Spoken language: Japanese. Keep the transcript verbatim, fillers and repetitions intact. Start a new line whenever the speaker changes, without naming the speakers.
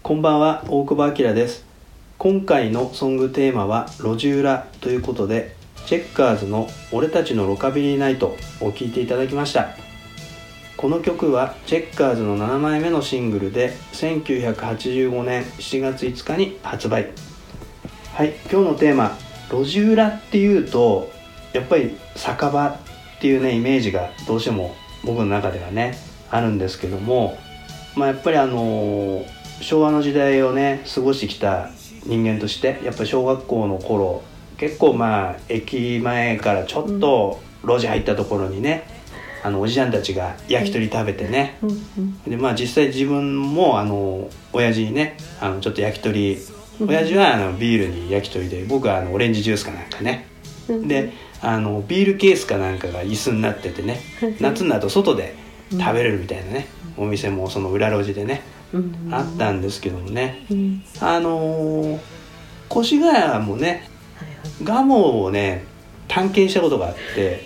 こんばんは、大久保明です。今回のソングテーマは路地裏ということで、チェッカーズの俺たちのロカビリーナイトを聴いていただきました。この曲はチェッカーズのななまいめのシングルでせんきゅうひゃくはちじゅうごねんしちがついつかに発売。はい、今日のテーマ、路地裏っていうとやっぱり酒場っていうねイメージがどうしても僕の中ではねあるんですけども、まあやっぱりあのー昭和の時代をね過ごしてきた人間として、やっぱり小学校の頃結構まあ駅前からちょっと路地入ったところにね、あのおじちゃんたちが焼き鳥食べてね、うんうん、でまあ実際自分もあの親父にねあのちょっと焼き鳥、親父はあのビールに焼き鳥で、僕はあのオレンジジュースかなんかね、うん、であのビールケースかなんかが椅子になっててね、夏になると外で食べれるみたいなね、お店もその裏路地でね、うんうん、あったんですけどもね、うん、あのー、越谷もね、蒲生をね探検したことがあって、